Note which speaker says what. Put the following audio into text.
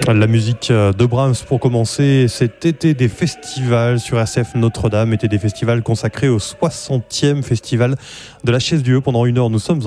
Speaker 1: La musique de Brahms pour commencer cet été des festivals sur RCF Notre-Dame, été des festivals consacrés au 60e festival de la Chaise-Dieu. Pendant une heure, nous sommes